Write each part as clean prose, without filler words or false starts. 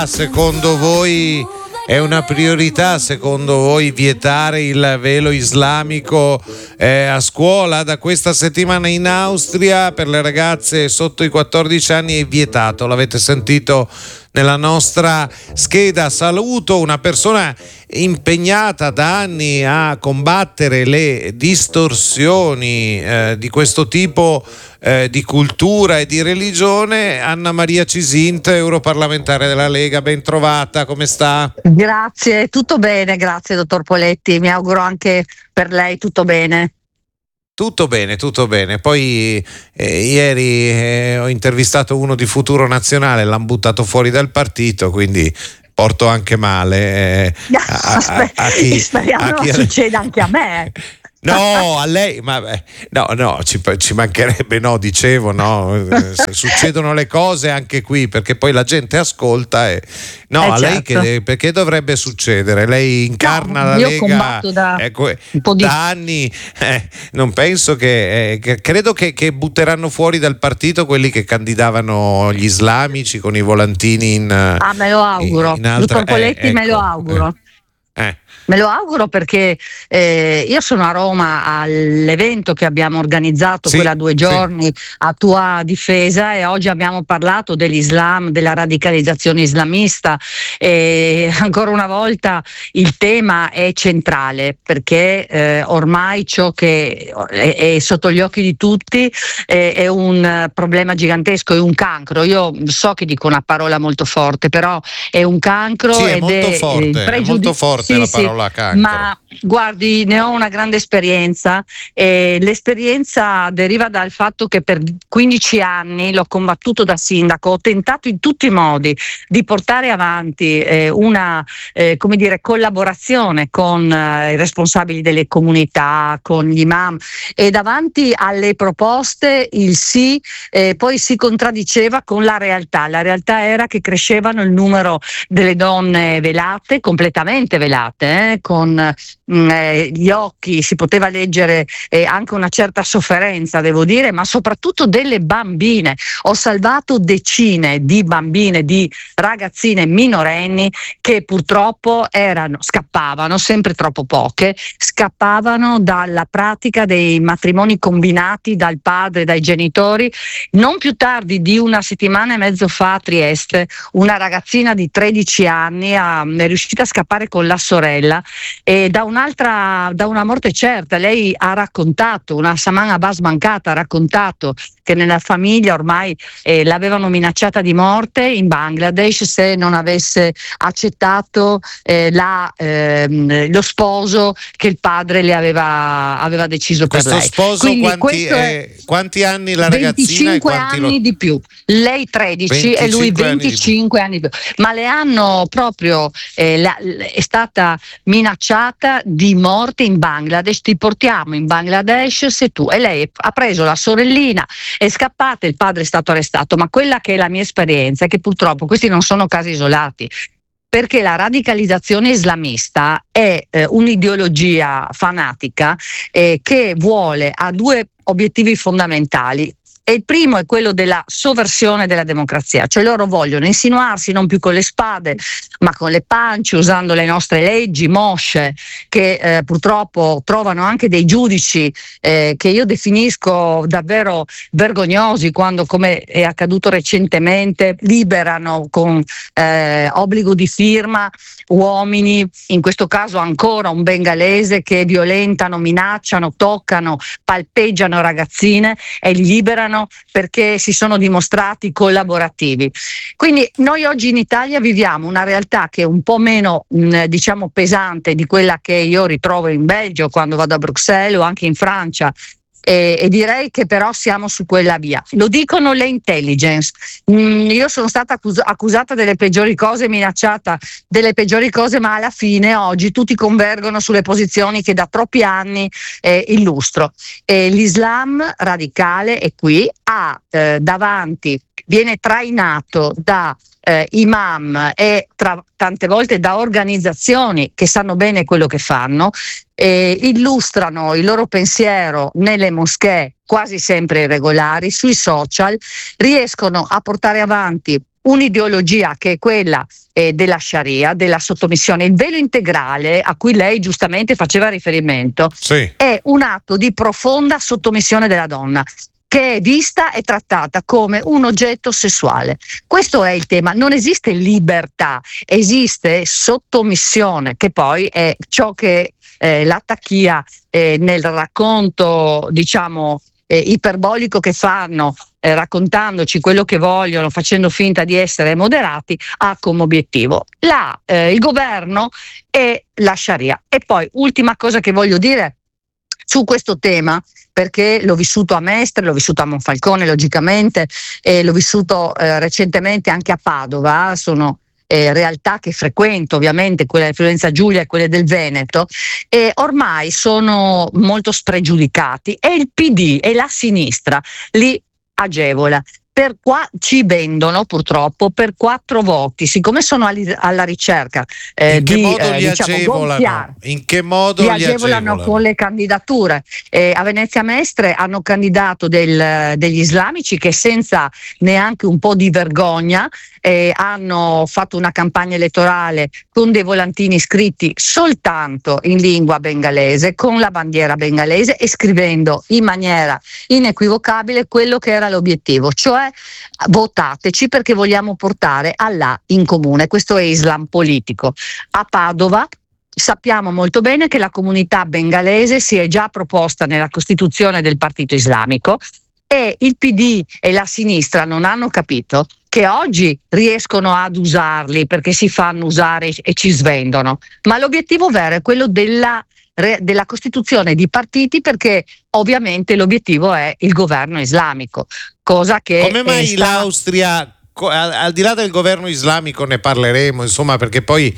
secondo voi? È una priorità secondo voi vietare il velo islamico a scuola? Da questa settimana in Austria per le ragazze sotto i 14 anni è vietato, l'avete sentito nella nostra scheda. Saluto una persona impegnata da anni a combattere le distorsioni di questo tipo di cultura e di religione, Anna Maria Cisint, europarlamentare della Lega. Ben trovata, come sta? Grazie, tutto bene, grazie dottor Poletti, mi auguro anche per lei tutto bene. Tutto bene, tutto bene. Poi ieri ho intervistato uno di Futuro Nazionale, l'hanno buttato fuori dal partito, quindi porto anche male speriamo non succeda anche a me. No, a lei, ma no, ci mancherebbe, no, dicevo, no, succedono le cose anche qui, perché poi la gente ascolta e no, a lei certo. perché dovrebbe succedere? Lei incarna la io Lega combatto da un po' da anni, non penso che credo che butteranno fuori dal partito quelli che candidavano gli islamici con i volantini in me lo auguro, dottor Poletti, me lo auguro. Me lo auguro perché io sono a Roma all'evento che abbiamo organizzato, quella 2 giorni a tua difesa, e oggi abbiamo parlato dell'Islam, della radicalizzazione islamista, e ancora una volta il tema è centrale perché ormai ciò che è sotto gli occhi di tutti è un problema gigantesco, è un cancro. Io so che dico una parola molto forte, però è un cancro è molto forte la parola cancro. Ma guardi, ne ho una grande esperienza e l'esperienza deriva dal fatto che per 15 anni l'ho combattuto da sindaco, ho tentato in tutti i modi di portare avanti una collaborazione con i responsabili delle comunità, con gli imam, e davanti alle proposte il sì poi si contraddiceva con la realtà. La realtà era che crescevano il numero delle donne velate, completamente velate, con gli occhi, si poteva leggere anche una certa sofferenza, devo dire, ma soprattutto delle bambine. Ho salvato decine di bambine, di ragazzine minorenni che purtroppo scappavano, sempre troppo poche, scappavano dalla pratica dei matrimoni combinati dal padre, dai genitori. Non più tardi di una settimana e mezzo fa a Trieste, una ragazzina di 13 anni è riuscita a scappare con la sorella e da una morte certa. Lei ha raccontato, una Saman Abbas mancata, ha raccontato che nella famiglia ormai l'avevano minacciata di morte in Bangladesh se non avesse accettato lo sposo che il padre le aveva deciso per lei. Questo sposo quanti anni la ragazzina? 25 anni di più, lei 13 e lui 25 anni di più. Ma le hanno proprio è stata minacciata di morte in Bangladesh, ti portiamo in Bangladesh se tu, e lei ha preso la sorellina, è scappata, il padre è stato arrestato. Ma quella che è la mia esperienza è che purtroppo questi non sono casi isolati, perché la radicalizzazione islamista è un'ideologia fanatica che ha 2 obiettivi fondamentali. E il primo è quello della sovversione della democrazia, cioè loro vogliono insinuarsi non più con le spade ma con le pance, usando le nostre leggi mosce che purtroppo trovano anche dei giudici che io definisco davvero vergognosi, quando, come è accaduto recentemente, liberano con obbligo di firma uomini, in questo caso ancora un bengalese, che violentano, minacciano, toccano, palpeggiano ragazzine e li liberano perché si sono dimostrati collaborativi. Quindi noi oggi in Italia viviamo una realtà che è un po' meno pesante di quella che io ritrovo in Belgio quando vado a Bruxelles o anche in Francia, e direi che però siamo su quella via. Lo dicono le intelligence. Io sono stata accusata delle peggiori cose, minacciata delle peggiori cose, ma alla fine oggi tutti convergono sulle posizioni che da troppi anni illustro. L'Islam radicale è qui, davanti, viene trainato da imam e tante volte da organizzazioni che sanno bene quello che fanno, illustrano il loro pensiero nelle moschee, quasi sempre irregolari, sui social, riescono a portare avanti un'ideologia che è quella della Sharia, della sottomissione. Il velo integrale, a cui lei giustamente faceva riferimento, sì, è un atto di profonda sottomissione della donna, che è vista e trattata come un oggetto sessuale. Questo è il tema. Non esiste libertà, esiste sottomissione, che poi è ciò che la Taqiyya nel racconto, diciamo, iperbolico che fanno, raccontandoci quello che vogliono, facendo finta di essere moderati, ha come obiettivo il governo e la Sharia. E poi, ultima cosa che voglio dire su questo tema, perché l'ho vissuto a Mestre, l'ho vissuto a Monfalcone logicamente, e l'ho vissuto recentemente anche a Padova. Sono realtà che frequento, ovviamente quelle del Friuli-Venezia Giulia e quelle del Veneto, e ormai sono molto spregiudicati, e il PD e la sinistra li agevola. Ci vendono purtroppo per 4 voti, siccome sono alla ricerca in che modo li agevolano? In che modo li agevolano? Con le candidature. A Venezia Mestre hanno candidato degli islamici che, senza neanche un po' di vergogna, hanno fatto una campagna elettorale con dei volantini scritti soltanto in lingua bengalese, con la bandiera bengalese, e scrivendo in maniera inequivocabile quello che era l'obiettivo, cioè votateci perché vogliamo portare Allah in comune. Questo è Islam politico. A Padova sappiamo molto bene che la comunità bengalese si è già proposta nella costituzione del partito islamico, e il PD e la sinistra non hanno capito che oggi riescono ad usarli perché si fanno usare e ci svendono, ma l'obiettivo vero è quello della costituzione di partiti, perché ovviamente l'obiettivo è il governo islamico, cosa che come mai l'Austria, al di là del governo islamico ne parleremo, insomma, perché poi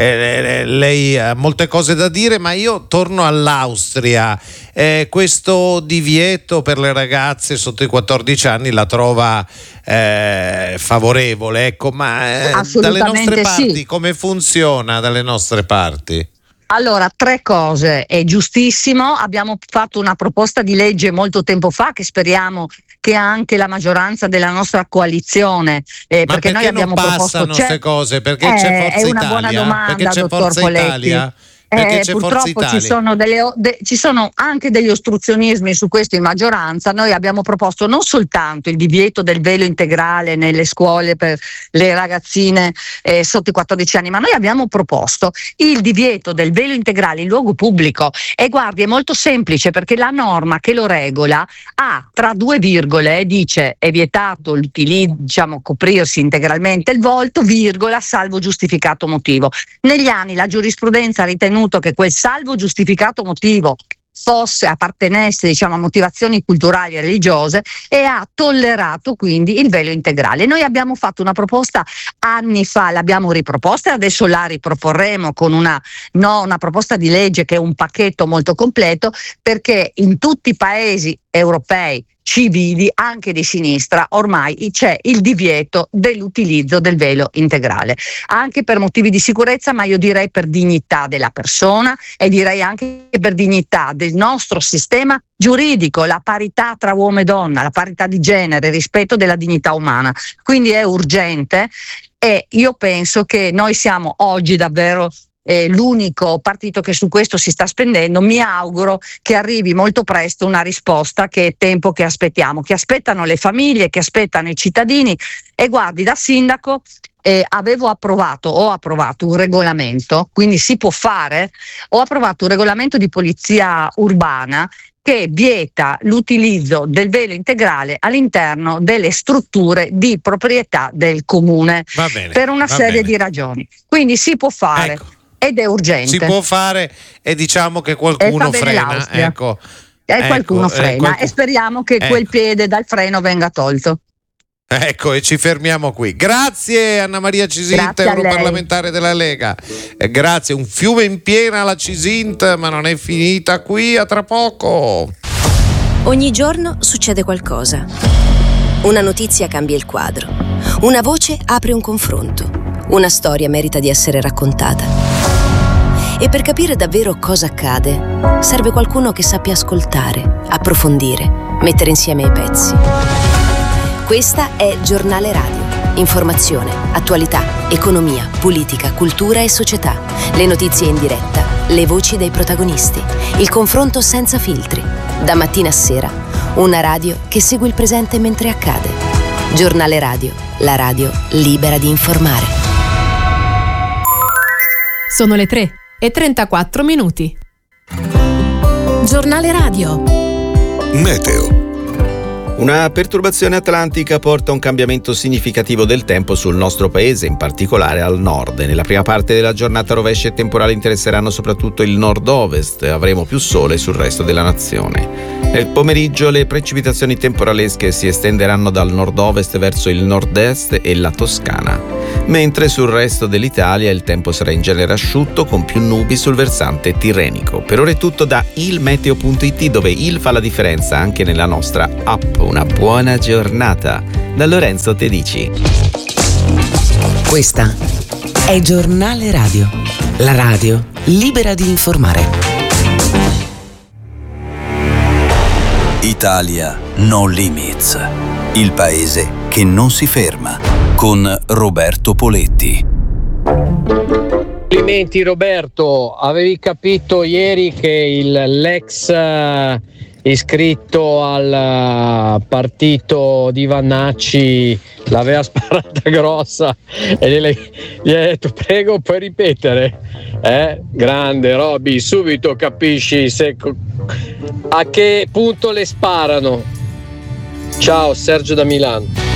lei ha molte cose da dire, ma io torno all'Austria. Questo divieto per le ragazze sotto i 14 anni la trova favorevole, ecco, ma dalle nostre parti sì. Come funziona dalle nostre parti? Allora, 3 cose, è giustissimo. Abbiamo fatto una proposta di legge molto tempo fa, che speriamo che anche la maggioranza della nostra coalizione, perché noi abbiamo proposto. Ma perché non passano queste cose? Perché c'è Forza Italia? È una buona domanda, perché c'è dottor Forza Poletti. Italia? Purtroppo ci sono anche degli ostruzionismi su questo in maggioranza. Noi abbiamo proposto non soltanto il divieto del velo integrale nelle scuole per le ragazzine sotto i 14 anni, ma noi abbiamo proposto il divieto del velo integrale in luogo pubblico. E guardi, è molto semplice, perché la norma che lo regola ha tra 2 virgole, dice è vietato l'utilizzo, diciamo, coprirsi integralmente il volto, virgola, salvo giustificato motivo. Negli anni la giurisprudenza ha ritenuto che quel salvo giustificato motivo appartenesse, diciamo, a motivazioni culturali e religiose, e ha tollerato quindi il velo integrale. Noi abbiamo fatto una proposta anni fa, l'abbiamo riproposta e adesso la riproporremo con una proposta di legge che è un pacchetto molto completo, perché in tutti i paesi europei civili, anche di sinistra, ormai c'è il divieto dell'utilizzo del velo integrale, anche per motivi di sicurezza, ma io direi per dignità della persona, e direi anche per dignità del nostro sistema giuridico, la parità tra uomo e donna, la parità di genere, il rispetto della dignità umana. Quindi è urgente, e io penso che noi siamo oggi davvero l'unico partito che su questo si sta spendendo. Mi auguro che arrivi molto presto una risposta, che è tempo che aspettiamo, che aspettano le famiglie, che aspettano i cittadini. E guardi, da sindaco ho approvato un regolamento, quindi si può fare, ho approvato un regolamento di polizia urbana che vieta l'utilizzo del velo integrale all'interno delle strutture di proprietà del comune, per una serie di ragioni. Quindi si può fare. Ecco. Ed è urgente. Si può fare, e diciamo che qualcuno frena. Qualcuno frena, e speriamo che quel piede dal freno venga tolto. Ecco, e ci fermiamo qui. Grazie Anna Maria Cisint, europarlamentare della Lega. Grazie, un fiume in piena la Cisint, ma non è finita qui, a tra poco. Ogni giorno succede qualcosa. Una notizia cambia il quadro. Una voce apre un confronto. Una storia merita di essere raccontata. E per capire davvero cosa accade, serve qualcuno che sappia ascoltare, approfondire, mettere insieme i pezzi. Questa è Giornale Radio, Informazione, attualità, economia, politica, cultura e società. Le notizie in diretta, le voci dei protagonisti, il confronto senza filtri. Da mattina a sera, una radio che segue il presente mentre accade. Giornale Radio, la radio libera di informare. Sono le 3:34. Giornale Radio. Meteo. Una perturbazione atlantica porta a un cambiamento significativo del tempo sul nostro paese, in particolare al nord. Nella prima parte della giornata rovesci e temporali interesseranno soprattutto il nord-ovest, avremo più sole sul resto della nazione. Nel pomeriggio le precipitazioni temporalesche si estenderanno dal nord-ovest verso il nord-est e la Toscana, mentre sul resto dell'Italia il tempo sarà in genere asciutto con più nubi sul versante tirrenico. Per ora è tutto da ilmeteo.it, dove il fa la differenza anche nella nostra app. Una buona giornata da Lorenzo Tedici. Questa è Giornale Radio, la radio libera di informare. Italia No Limits, il paese che non si ferma, con Roberto Poletti. Complimenti Roberto, avevi capito ieri che l'ex iscritto al partito di Vannacci l'aveva sparata grossa e gli ha detto prego puoi ripetere, grande Robby, subito capisci a che punto le sparano. Ciao, Sergio da Milano.